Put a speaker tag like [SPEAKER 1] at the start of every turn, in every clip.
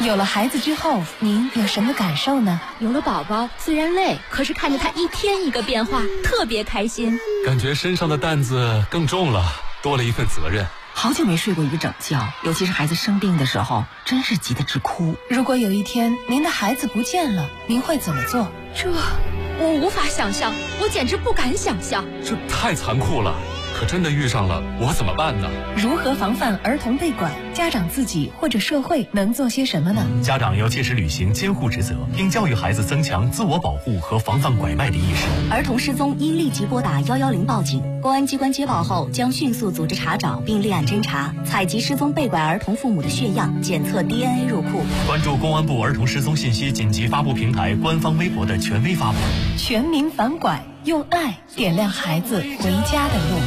[SPEAKER 1] 有了孩子之后，您有什么感受呢？
[SPEAKER 2] 有了宝宝虽然累，可是看着他一天一个变化，特别开心。
[SPEAKER 3] 感觉身上的担子更重了，多了一份责任。
[SPEAKER 4] 好久没睡过一个整觉，尤其是孩子生病的时候，真是急得直哭。
[SPEAKER 1] 如果有一天您的孩子不见了，您会怎么做？
[SPEAKER 2] 这我无法想象，我简直不敢想象。
[SPEAKER 3] 这太残酷了，可真的遇上了，我怎么办呢？
[SPEAKER 1] 如何防范儿童被拐？家长自己或者社会能做些什么呢？
[SPEAKER 5] 家长要切实履行监护职责，并教育孩子增强自我保护和防范拐卖的意识。
[SPEAKER 6] 儿童失踪应立即拨打110报警，公安机关接报后将迅速组织查找并立案侦查，采集失踪被拐儿童父母的血样，检测 DNA 入库。
[SPEAKER 5] 关注公安部儿童失踪信息紧急发布平台官方微博的权威发布。
[SPEAKER 1] 全民反拐，用爱点亮孩子回家的路。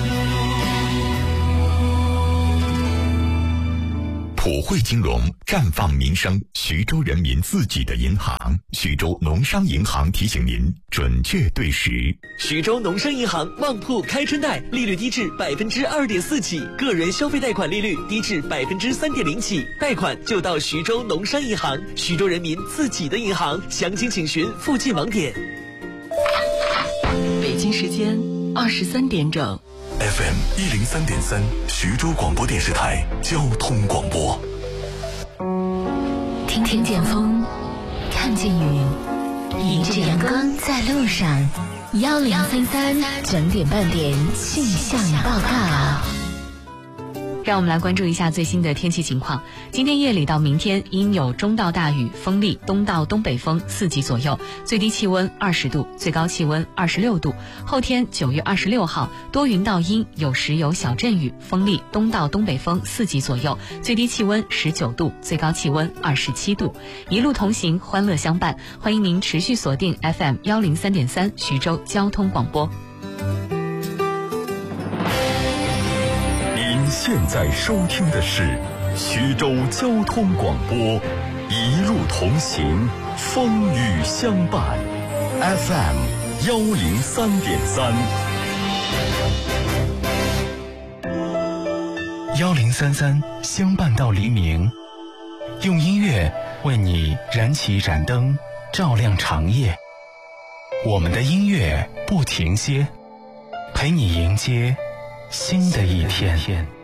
[SPEAKER 7] 普惠金融绽放民生，徐州人民自己的银行。徐州农商银行提醒您准确对时。
[SPEAKER 8] 徐州农商银行旺铺开春贷，利率低至2.4%起，个人消费贷款利率低至3.0%起，贷款就到徐州农商银行，徐州人民自己的银行。详情请询附近网点。
[SPEAKER 4] 北京时间23点整。
[SPEAKER 7] FM 103.3，徐州广播电视台交通广播。
[SPEAKER 9] 听见风，看见云，迎着阳光在路上。1033整点半点气象报告。
[SPEAKER 10] 让我们来关注一下最新的天气情况。今天夜里到明天阴有中到大雨，风力东到东北风4级左右，最低气温20度，最高气温26度。后天9月26号多云到阴，有时有小阵雨，风力东到东北风4级左右，最低气温19度，最高气温27度。一路同行，欢乐相伴，欢迎您持续锁定 FM 103.3徐州交通广播。
[SPEAKER 7] 现在收听的是徐州交通广播，一路同行，风雨相伴。FM 103.3。
[SPEAKER 11] 1033相伴到黎明，用音乐为你燃起一盏灯，照亮长夜。我们的音乐不停歇，陪你迎接新的一天。